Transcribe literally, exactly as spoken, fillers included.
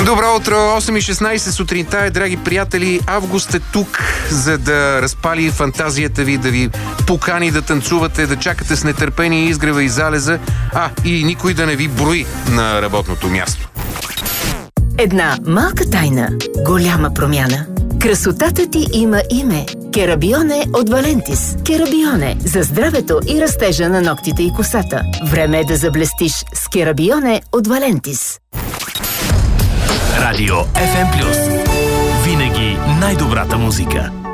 Добро утро, осем и шестнайсет сутринта е, драги приятели. Август е тук, за да разпали фантазията ви, да ви покани да танцувате, да чакате с нетърпение изгрева и залеза, а и никой да не ви брои на работното място. Една малка тайна, голяма промяна. Красотата ти има име. Керабионе от Валентис. Керабионе за здравето и растежа на ногтите и косата. Време е да заблестиш с Керабионе от Валентис. Радио Еф Ем Плюс. Винаги най-добрата музика.